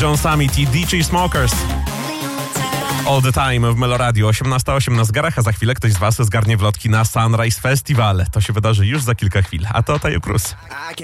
John Summit i DJ Smokers. All the Time w Meloradio. 18:08 na zegarach, a za chwilę ktoś z was zgarnie wlotki na Sunrise Festival. To się wydarzy już za kilka chwil. A to Tajo Cruz.